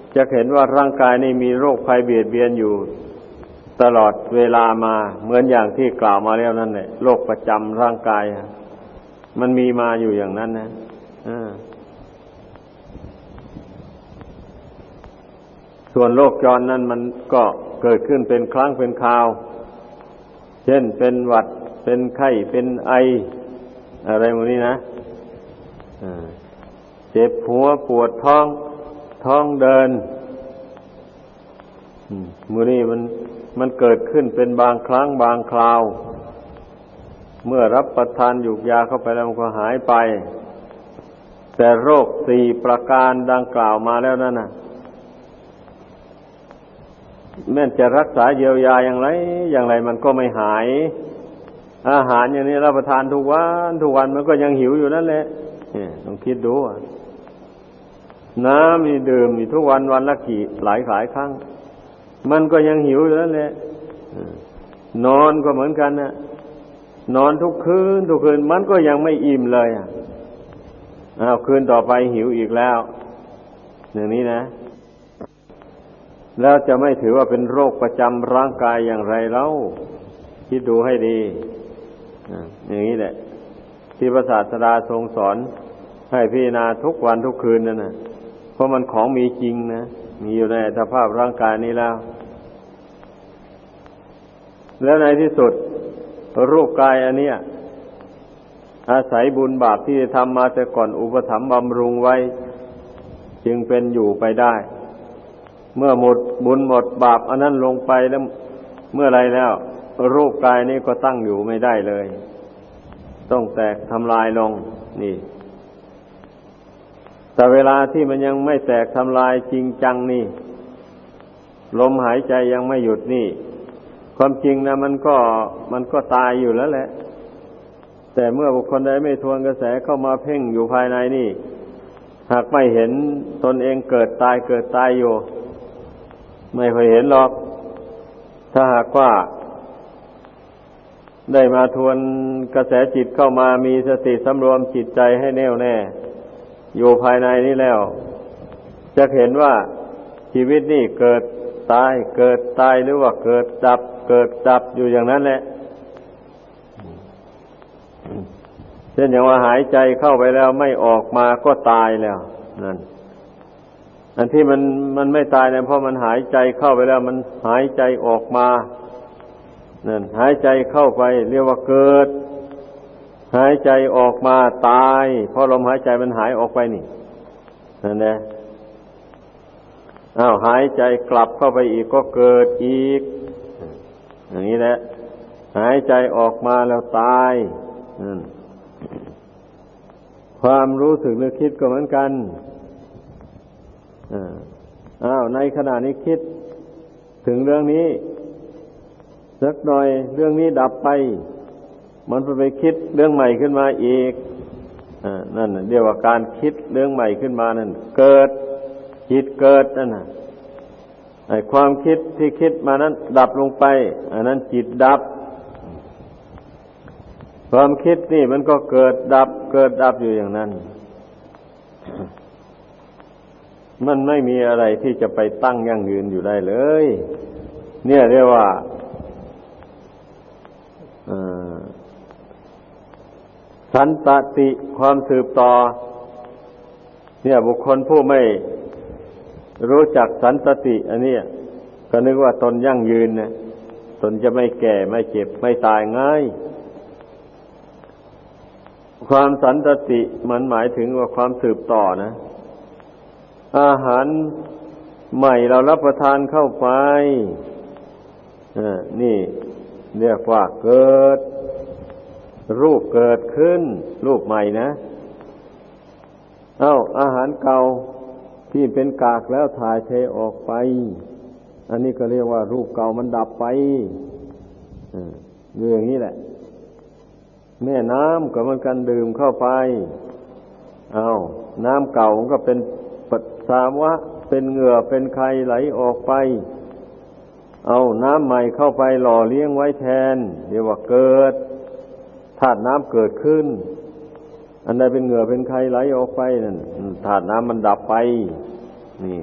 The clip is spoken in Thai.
จะเห็นว่าร่างกายนี่มีโรคภัยเบียดเบียนอยู่ตลอดเวลามาเหมือนอย่างที่กล่าวมาแล้วนั่นแหละโรคประจำร่างกายมันมีมาอยู่อย่างนั้นนะส่วนโรคจรนั้นมันก็เกิดขึ้นเป็นครั้งเป็นคราวเช่นเป็นหวัดเป็นไข้เป็นไออะไรพวกนี้นะเจ็บหัวปวดท้องเดินมื้อนี้มันเกิดขึ้นเป็นบางครั้งบางคราวเมื่อรับประทานยูกยาเข้าไปแล้วมันก็หายไปแต่โรค4ประการดังกล่าวมาแล้วนั่นน่ะแม้จะรักษาเยียวยาอย่างไรมันก็ไม่หายอาหารอย่างนี้รับประทานทุกวันมันก็ยังหิวอยู่นั่นแหละต้องคิดดูน้ำนี่ดื่มทุกวันละหลายครั้งมันก็ยังหิวอยู่นั่นแหละนอนก็เหมือนกันนะนอนทุกคืนมันก็ยังไม่อิ่มเลยคืนต่อไปหิวอีกแล้วอย่างนี้นะแล้วจะไม่ถือว่าเป็นโรคประจำร่างกายอย่างไรเล่าคิดดูให้ดีอย่างนี้แหละที่พระศาสดาทรงสอนให้พิจารณาทุกวันทุกคืนนั่นนะเพราะมันของมีจริงนะมีอยู่ในสภาพร่างกายนี้แล้วในที่สุดรูปกายอันเนี้ยอาศัยบุญบาปที่ทำมาแต่ก่อนอุปถัมภ์บำรุงไว้จึงเป็นอยู่ไปได้เมื่อหมดบุญหมดบาปอันนั้นลงไปแล้วเมื่อไรแล้วรูปกายนี้ก็ตั้งอยู่ไม่ได้เลยต้องแตกทำลายลงนี่แต่เวลาที่มันยังไม่แตกทำลายจริงจังนี่ลมหายใจยังไม่หยุดนี่ความจริงนะมันก็ตายอยู่แล้วแหละแต่เมื่อบุคคลใดไม่ทวนกระแสเข้ามาเพ่งอยู่ภายในนี่หากไม่เห็นตนเองเกิดตายอยู่ไม่เคยเห็นหรอกถ้าหากว่าได้มาทวนกระแสจิตเข้ามามีสติสำรวมจิตใจให้แน่วแน่อยู่ภายในนี้แล้วจะเห็นว่าชีวิตนี่เกิดตายหรือว่าเกิดดับอยู่อย่างนั้นแหละเช่นอย่างว่าหายใจเข้าไปแล้วไม่ออกมาก็ตายแล้วนั่นอันที่มันไม่ตายเนี่ยเพราะมันหายใจเข้าไปแล้วมันหายใจออกมานั่นหายใจเข้าไปเรียกว่าเกิดหายใจออกมาตายเพราะลมหายใจมันหายออกไปนี่นั่นแหละหายใจกลับเข้าไปอีกก็เกิดอีกอย่างนี้แหละหายใจออกมาแล้วตายความรู้สึกนึกคิดก็เหมือนกันในขณะนี้คิดถึงเรื่องนี้สักหน่อยเรื่องนี้ดับไปมันไปคิดเรื่องใหม่ขึ้นมาอีกนั่นเรียกว่าการคิดเรื่องใหม่ขึ้นมานั่นเกิดจิตเกิดนั่นน่ะไอ้ความคิดที่คิดมานั้นดับลงไปอันนั้นจิตดับความคิดนี่มันก็เกิดดับอยู่อย่างนั้นมันไม่มีอะไรที่จะไปตั้งยั่งยืนอยู่ได้เลยเนี่ยเรียกว่าสันตติความสืบต่อเนี่ยบุคคลผู้ไม่รู้จักสันตติอันนี้ก็นึกว่าตนยั่งยืนนะตนจะไม่แก่ไม่เจ็บไม่ตายง่ายความสันตติมันหมายถึงว่าความสืบต่อนะอาหารใหม่เรารับประทานเข้าไปนี่เรียกว่าเกิดรูปเกิดขึ้นรูปใหม่นะอาหารเก่าที่เป็นกากแล้วถ่ายเทออกไปอันนี้ก็เรียกว่ารูปเก่ามันดับไปอย่างนี้แหละแม่น้ำก็เหมือนกันดื่มเข้าไปน้ำเก่ามันก็เป็นปัสสาวะเป็นเหงื่อเป็นไขไหลออกไปน้ำใหม่เข้าไปหล่อเลี้ยงไว้แทนเรียกว่าเกิดธาตุน้ำเกิดขึ้นอันใดเป็นเหงื่อเป็นไขไหลออกไปนั่นธาตุน้ำมันดับไปนี่